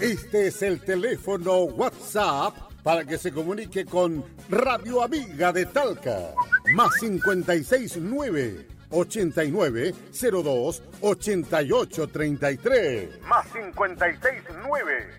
Este es el teléfono WhatsApp para que se comunique con Radio Amiga de Talca. Más 569 8902 8833. Más 569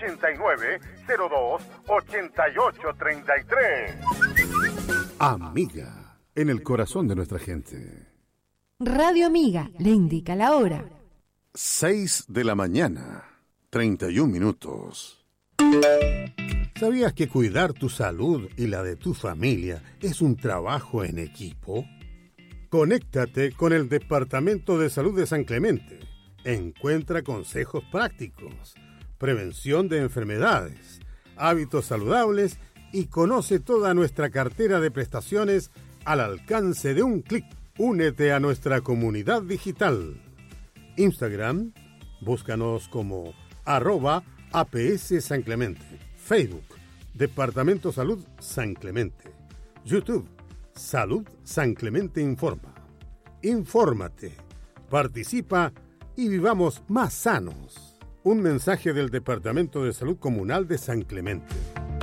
8902 8833. Amiga, en el corazón de nuestra gente. Radio Amiga le indica la hora. 6 de la mañana, 31 minutos. ¿Sabías que cuidar tu salud y la de tu familia es un trabajo en equipo? Conéctate con el Departamento de Salud de San Clemente. Encuentra consejos prácticos, prevención de enfermedades, hábitos saludables y conoce toda nuestra cartera de prestaciones al alcance de un clic. Únete a nuestra comunidad digital. Instagram, búscanos como @APS San Clemente. Facebook, Departamento Salud San Clemente. YouTube, Salud San Clemente Informa. Infórmate, participa y vivamos más sanos. Un mensaje del Departamento de Salud Comunal de San Clemente.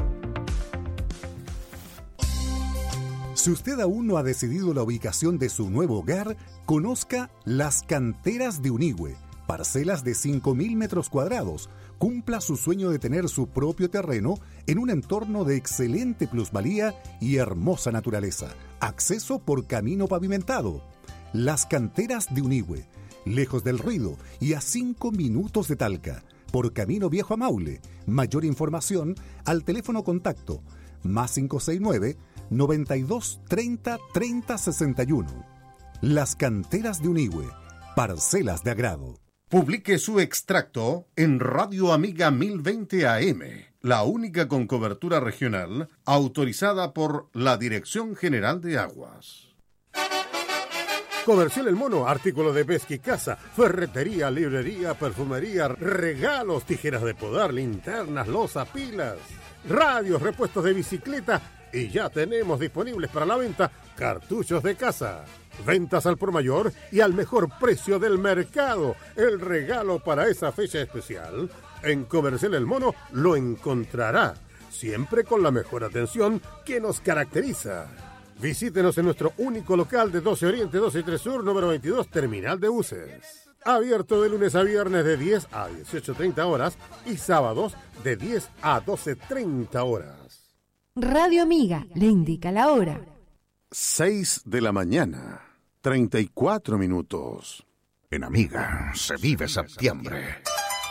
Si usted aún no ha decidido la ubicación de su nuevo hogar, conozca Las Canteras de Unigüe, parcelas de 5.000 metros cuadrados. Cumpla su sueño de tener su propio terreno en un entorno de excelente plusvalía y hermosa naturaleza. Acceso por camino pavimentado. Las Canteras de Unigüe, lejos del ruido y a 5 minutos de Talca, por camino viejo a Maule. Mayor información al teléfono contacto más 569 92 30 30 61. Las Canteras de Unigüe, parcelas de agrado. Publique su extracto en Radio Amiga 1020 AM, la única con cobertura regional autorizada por la Dirección General de Aguas. Comercial El Mono, artículos de pesca y caza, ferretería, librería, perfumería, regalos, tijeras de podar, linternas, loza, pilas, radios, repuestos de bicicleta y ya tenemos disponibles para la venta cartuchos de caza. Ventas al por mayor y al mejor precio del mercado. El regalo para esa fecha especial. En Comercial El Mono lo encontrará, siempre con la mejor atención que nos caracteriza. Visítenos en nuestro único local de 12 Oriente, 12 y 3 Sur, número 22, Terminal de Buses. Abierto de lunes a viernes de 10 a 18:30 horas y sábados de 10 a 12:30 horas. Radio Amiga le indica la hora. 6 de la mañana, 34 minutos. En Amiga se vive septiembre.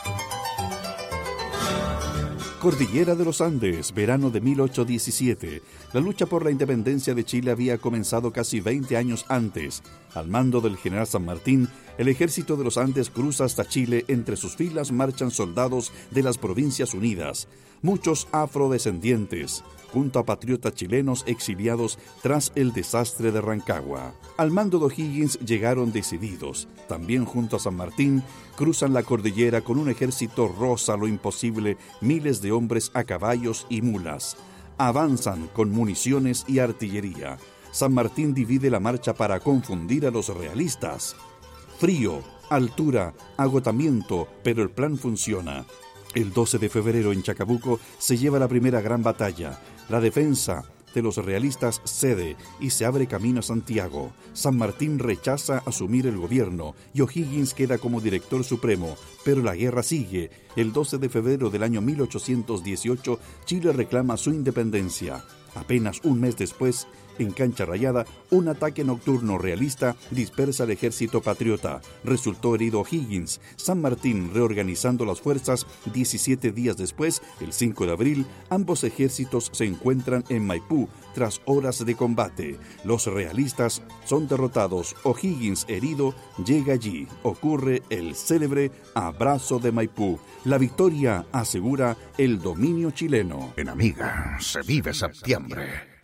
Cordillera de los Andes, verano de 1817. La lucha por la independencia de Chile había comenzado casi 20 años antes. Al mando del general San Martín, el ejército de los Andes cruza hasta Chile. Entre sus filas marchan soldados de las Provincias Unidas, muchos afrodescendientes, junto a patriotas chilenos exiliados tras el desastre de Rancagua. Al mando de O'Higgins llegaron decididos. También junto a San Martín cruzan la cordillera con un ejército rosa lo imposible, miles de hombres a caballos y mulas. Avanzan con municiones y artillería. San Martín divide la marcha para confundir a los realistas. Frío, altura, agotamiento, pero el plan funciona. El 12 de febrero en Chacabuco se lleva la primera gran batalla. La defensa de los realistas cede y se abre camino a Santiago. San Martín rechaza asumir el gobierno y O'Higgins queda como director supremo, pero la guerra sigue. El 12 de febrero del año 1818, Chile reclama su independencia. Apenas un mes después, en Cancha Rayada, un ataque nocturno realista dispersa al ejército patriota. Resultó herido O'Higgins. San Martín reorganizando las fuerzas. 17 días después, el 5 de abril, ambos ejércitos se encuentran en Maipú tras horas de combate. Los realistas son derrotados. O'Higgins, herido, llega allí. Ocurre el célebre Abrazo de Maipú. La victoria asegura el dominio chileno. En Amiga se vive septiembre.